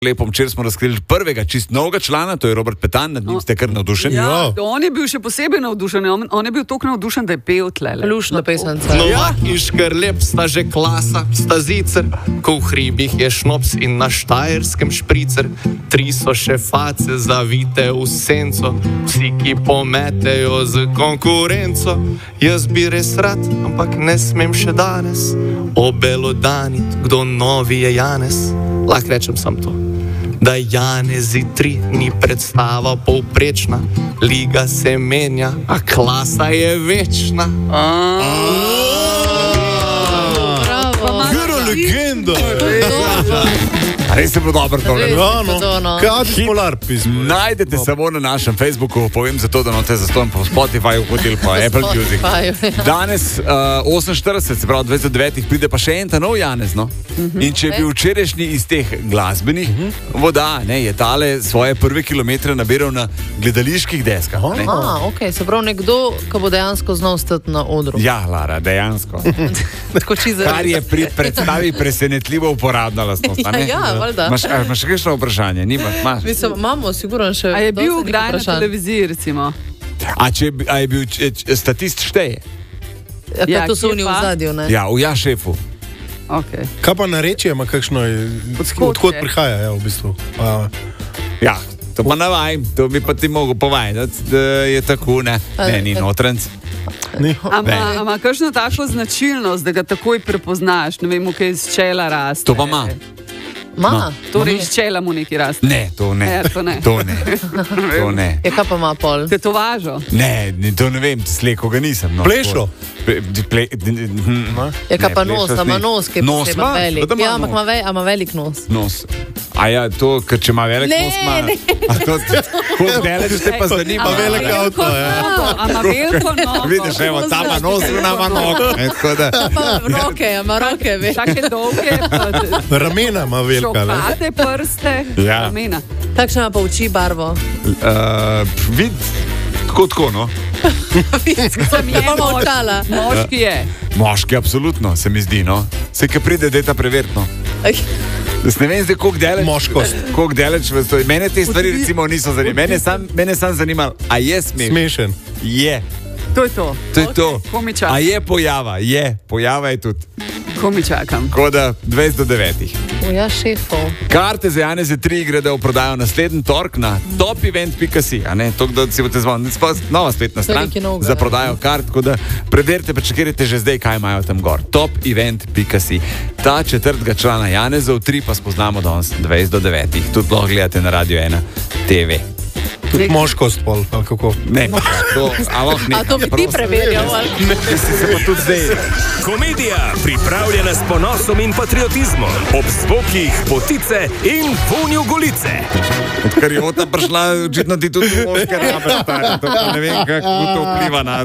Lepo, včeraj smo razkrili prvega čist novega člana, to je Robert Petan, nad njim ste kar navdušeni. Ja, on je bil še posebej navdušen, on je bil toliko navdušen, da je pel tlele. Lušna pesanca. Novak in Škrlep sta že klasa, sta zicer, ko v hribih je šnops in na Štajerskem špricer. Tri so še face zavite v senco, vsi, ki pometejo z konkurenco. Jaz bi res rad, ampak ne smem še danes obelodanit, kdo novi je Janez. Lahko rečem sam to, da Janezi 3 ni predstava povprečna, liga se menja, a klasa je večna. Kjero legenda! Res je bilo dobro to. Kaj polar pismo? Najdete samo na našem Facebooku, povem zato, da note zastojim po Spotifyju, hodil pa Apple Music. Danes 48, se pravi 29, pride pa še en ta nov Janez, no? In če je bil včerajšnji iz teh glasbenih voda, ne, je tale svoje prve kilometre nabiral na gledaliških deskah. Ok, se pravi nekdo, ki bo dejansko znal stati na odru. Ja, Lara, dejansko. Kar je pri predstavi presenetljivo uporabna lastnost. Imaš še kakšno vprašanje? Mislim, imamo sigurno še. A je bil kdaj na televiziji, recimo? A je bil statist šteje? Ja, to so oni v zadju, ne? Ja, v šefu. Okay. Kaj pa narečje, ima kakšno, odkot prihaja, v bistvu? Ja, to pa navajam, to bi pa ti mogel povedati, da je tako, ne, ni notranc. Ama kakšno tako značilnost, da ga takoj prepoznaš, ne vem, kaj iz čela raste. To pa ima. Torej iz čela mu neki raste. Ne, to ne. To ne. Je kaj pa ima pol? Tetovažo? Ne, to ne vem, sleko ga nisem. Plešo? Je kaj pa nos, ima nos, ki je posebej velik. Ja, ampak ima velik nos. Nos. A ja, to, ker če ima velik nos, ima... Koliko deleč te pa zanima? Ima velik avto, A ima veliko nogo? Vidiš, evo, ta ima nos, ima nogo. Ima roke, veš. Take dolge, ramena ima velika, ne? šopate prste, ramena. Kakšna ima pa oči barvo? Vid, tako, no. Moški je. Moški, absolutno, se mi zdi, no. Se, ki pride, dejta prevertno. Ne vem zdaj, koliko deleč... Moškost. Koliko deleč... Mene te stvari recimo niso zanimali. Mene sam zanimalo, a je smešen? Je. To je to. To je to. Komičak. A je pojava? Je. Pojava je tudi. Komi čakam. Koda 20 do 9. Ja, šefov. Karte za Janeze 3 gredo v prodajo naslednji torek na topevent.si. To, da si boste zvonili, nova spletna stran za prodajo kart, tako da preverite, pa čekirajte že zdaj, kaj imajo tam gor. topevent.si. Ta četrtega člana Janezov 3 pa spoznamo danes 20 do 9. Tudi lahko gledate na Radio 1 TV. Tudi moškost pol, ali kako? Ne, a to bi ti preverjal, ali? Ne, se pa tudi zdaj. Komedija, pripravljena s ponosom in patriotizmom, ob zvokih potice in vonju golice. Odkar je Ota prišla, očitno ti tudi moške rabe, ne vem, kako to vpliva na